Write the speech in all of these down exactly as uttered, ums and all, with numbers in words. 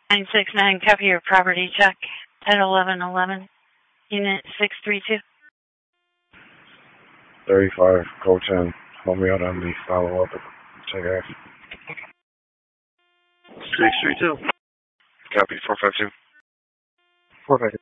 nine six nine, copy your property check at eleven eleven, unit six three two. thirty-five, code ten. Help me out on the follow-up. Check out. six three two. Copy, four five two. four five two.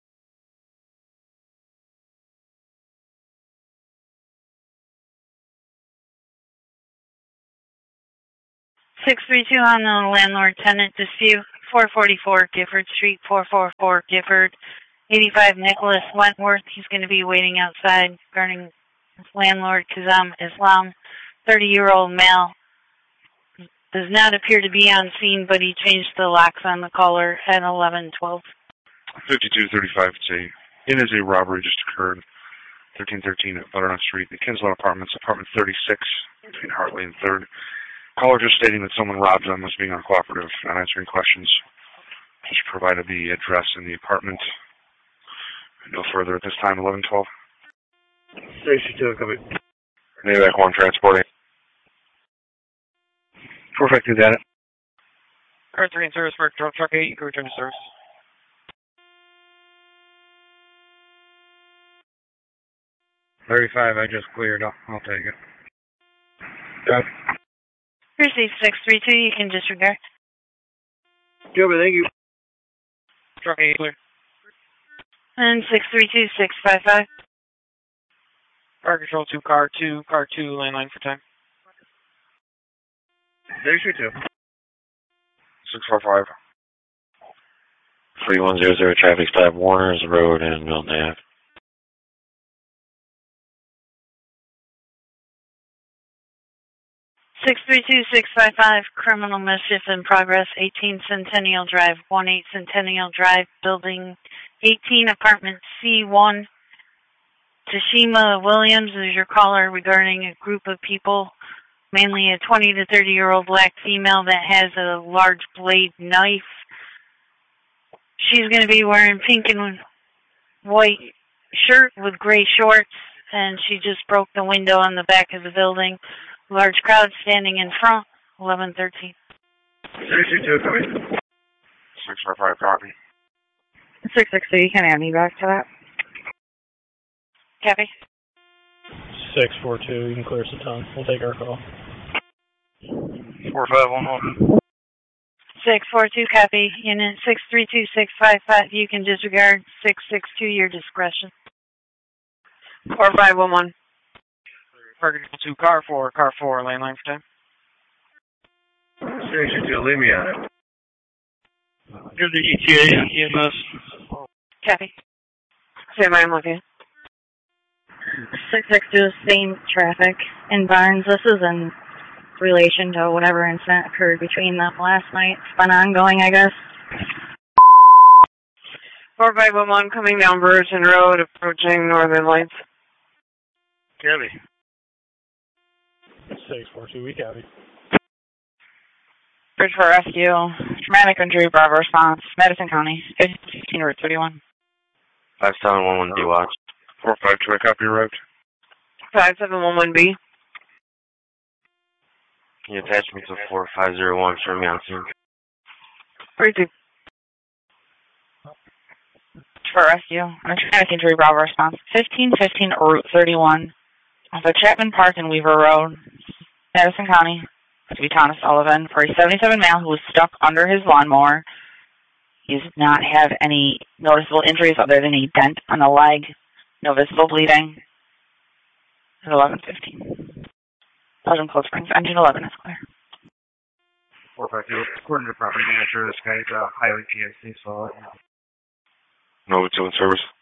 six three two on the landlord-tenant dispute, four forty-four Gifford Street, four four four Gifford, eighty-five Nicholas Wentworth. He's going to be waiting outside regarding his landlord, Kazam Islam, thirty-year-old male. Does not appear to be on scene, but he changed the locks on the caller at eleven twelve. fifty-two thirty-five, it's a, it is a robbery just occurred. thirteen thirteen at Butternut Street, the Kinslow Apartments, apartment thirty-six, between Hartley and third. Caller just stating that someone robbed them, was being uncooperative, not answering questions. Just provided the address in the apartment. No further at this time, eleven twelve. six two, copy. Navac one transporting. four five two, got it. Car three in service, Mark Truck Truck eight, you can return to service. thirty-five, I just cleared. I'll, I'll take it. Got it. Receive six three two, you can disregard. Yeah, but thank you. Truck eight, clear. And six three two six five five. Car control two, car two, car two, landline for time. six three two. six four five. three one zero zero, traffic stop, Warner's Road and Milton Ave. six three two six five five, criminal mischief in progress, eighteen Centennial Drive, eighteen Centennial Drive, building eighteen, apartment C one. Tashima Williams is your caller regarding a group of people, mainly a twenty to thirty-year-old black female that has a large blade knife. She's going to be wearing pink and white shirt with gray shorts, and she just broke the window on the back of the building. Large crowd standing in front, eleven thirteen. six two two, copy. six four five, copy. six six two, you can add me back to that. Copy. six four two, you can clear some time. We'll take our call. four five one one. six four two, copy. Unit six three two six five five, you can disregard. six six two, your discretion. four five one one. Car control two, car four, car four, landline for time. six two two, leave me on it. Here's the E T A, E M S. Copy. Same, I'm looking. six six two, same traffic in Barnes. This is in relation to whatever incident occurred between them last night. It's been ongoing, I guess. four five one one, coming down Burton Road, approaching Northern Lights. Copy. six four two, we copy. Bridge for rescue, traumatic injury, Bravo response, Madison County, fifteen Route thirty-one. five seven one one, be watched. four five two, I copy your route. five seven one one B. Can you attach me to four five zero one, show me on scene? three two. For rescue, traumatic injury, Bravo response, fifteen fifteen Route thirty-one, off of Chapman Park and Weaver Road, Madison County, to be Thomas Sullivan, for a seventy-seven male who was stuck under his lawnmower. He does not have any noticeable injuries other than a dent on the leg, no visible bleeding. At eleven fifteen. Pleasant Cold Springs, engine eleven is clear. four five two, according to property manager, this guy's a highway P I C, so... No, it's in service.